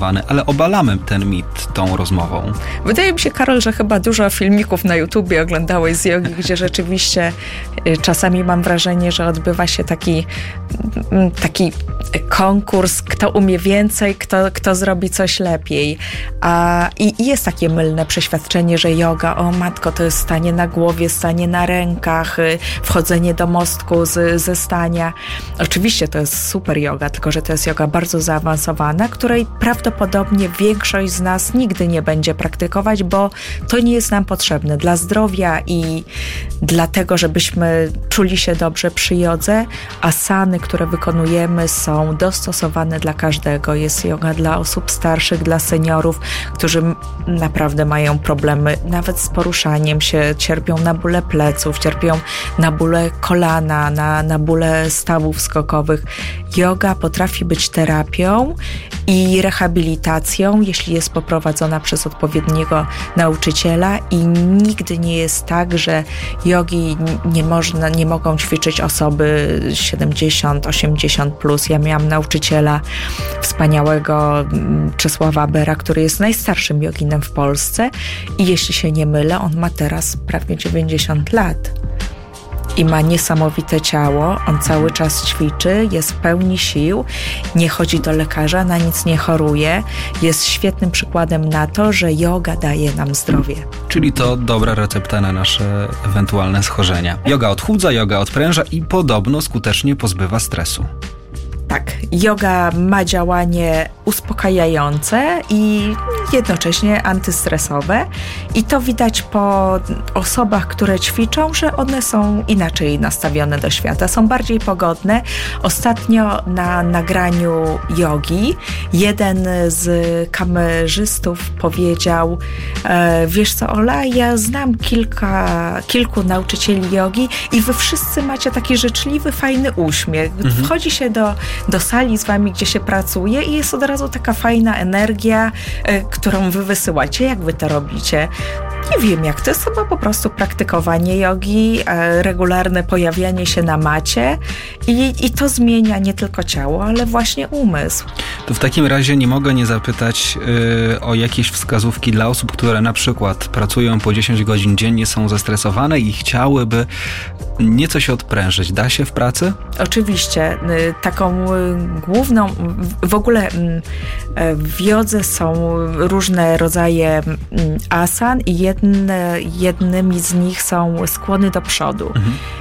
ale obalamy ten mit tą rozmową. Wydaje mi się, Karol, że chyba dużo filmików na YouTubie oglądałeś z jogi, gdzie rzeczywiście czasami mam wrażenie, że odbywa się taki konkurs, kto umie więcej, kto zrobi coś lepiej. I jest takie mylne przeświadczenie, że joga, o matko, to jest stanie na głowie, stanie na rękach, wchodzenie do mostku ze stania. Oczywiście to jest super joga, tylko że to jest joga bardzo zaawansowana, której prawdopodobnie większość z nas nigdy nie będzie praktykować, bo to nie jest nam potrzebne dla zdrowia i dlatego, żebyśmy czuli się dobrze przy jodze. Asany, które wykonujemy, są dostosowane dla każdego. Jest joga dla osób starszych, dla seniorów, którzy naprawdę mają problemy nawet z poruszaniem się, cierpią na bóle pleców, cierpią na bóle kolana, na bóle stawów skokowych. Joga potrafi być terapią i rehabilitacją, jeśli jest poprowadzona przez odpowiedniego nauczyciela i nigdy nie jest tak, że jogi nie mogą ćwiczyć osoby 70, 80 plus. Ja miałam nauczyciela wspaniałego Czesława Bera, który jest najstarszym joginem w Polsce i jeśli się nie mylę, on ma teraz prawie 90 lat. I ma niesamowite ciało, on cały czas ćwiczy, jest w pełni sił, nie chodzi do lekarza, na nic nie choruje. Jest świetnym przykładem na to, że joga daje nam zdrowie. Czyli to dobra recepta na nasze ewentualne schorzenia. Joga odchudza, joga odpręża i podobno skutecznie pozbywa stresu. Tak, joga ma działanie uspokajające i jednocześnie antystresowe i to widać po osobach, które ćwiczą, że one są inaczej nastawione do świata, są bardziej pogodne. Ostatnio na nagraniu jogi jeden z kamerzystów powiedział: wiesz co, Ola, ja znam kilku nauczycieli jogi i wy wszyscy macie taki życzliwy, fajny uśmiech. Wchodzi się do sali z wami, gdzie się pracuje i jest od razu taka fajna energia, którą wy wysyłacie. Jak wy to robicie? Nie wiem jak, to jest chyba po prostu praktykowanie jogi, regularne pojawianie się na macie i to zmienia nie tylko ciało, ale właśnie umysł. To w takim razie nie mogę nie zapytać o jakieś wskazówki dla osób, które na przykład pracują po 10 godzin dziennie, są zestresowane i chciałyby nieco się odprężyć. Da się w pracy? Oczywiście. Taką główną, w ogóle w jodze są różne rodzaje asan i jednymi z nich są skłony do przodu.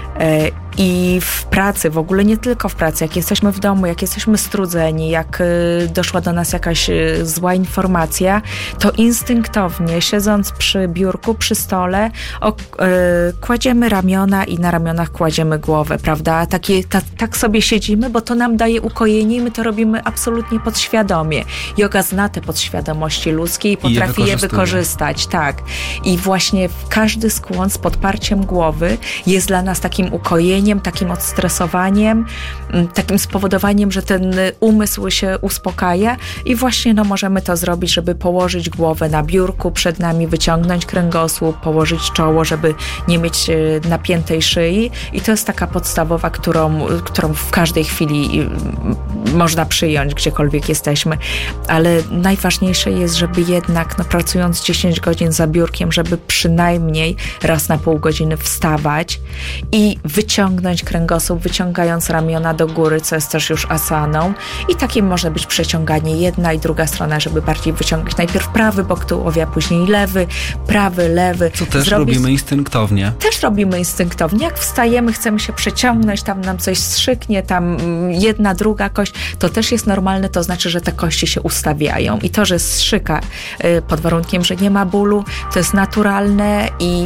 I w pracy, w ogóle nie tylko w pracy, jak jesteśmy w domu, jak jesteśmy strudzeni, jak doszła do nas jakaś zła informacja, to instynktownie, siedząc przy biurku, przy stole, kładziemy ramiona i na ramionach kładziemy głowę, prawda? Tak sobie siedzimy, bo to nam daje ukojenie i my to robimy absolutnie podświadomie. Joga zna te podświadomości ludzkie i potrafi je wykorzystać. Tak. I właśnie każdy skłon z podparciem głowy jest dla nas takim ukojeniem, takim odstresowaniem, takim spowodowaniem, że ten umysł się uspokaja i właśnie możemy to zrobić, żeby położyć głowę na biurku przed nami, wyciągnąć kręgosłup, położyć czoło, żeby nie mieć napiętej szyi i to jest taka podstawowa, którą w każdej chwili można przyjąć, gdziekolwiek jesteśmy, ale najważniejsze jest, żeby jednak pracując 10 godzin za biurkiem, żeby przynajmniej raz na pół godziny wstawać i wyciągnąć kręgosłup, wyciągając ramiona do góry, co jest też już asaną i takim może być przeciąganie jedna i druga strona, żeby bardziej wyciągnąć najpierw prawy bok tułowia, później lewy, prawy, lewy. Co też robimy instynktownie. Też robimy instynktownie. Jak wstajemy, chcemy się przeciągnąć, tam nam coś strzyknie, tam jedna, druga kość, to też jest normalne, to znaczy, że te kości się ustawiają i to, że strzyka pod warunkiem, że nie ma bólu, to jest naturalne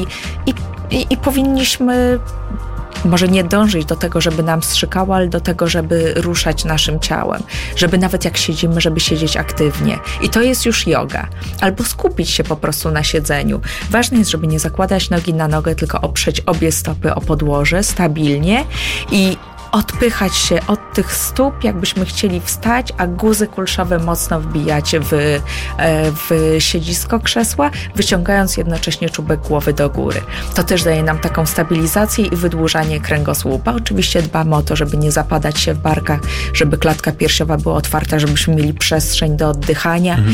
i powinniśmy może nie dążyć do tego, żeby nam strzykało, ale do tego, żeby ruszać naszym ciałem. Żeby nawet jak siedzimy, żeby siedzieć aktywnie. I to jest już joga. Albo skupić się po prostu na siedzeniu. Ważne jest, żeby nie zakładać nogi na nogę, tylko oprzeć obie stopy o podłoże stabilnie i odpychać się od tych stóp, jakbyśmy chcieli wstać, a guzy kulszowe mocno wbijać w siedzisko krzesła, wyciągając jednocześnie czubek głowy do góry. To też daje nam taką stabilizację i wydłużanie kręgosłupa. Oczywiście dbamy o to, żeby nie zapadać się w barkach, żeby klatka piersiowa była otwarta, żebyśmy mieli przestrzeń do oddychania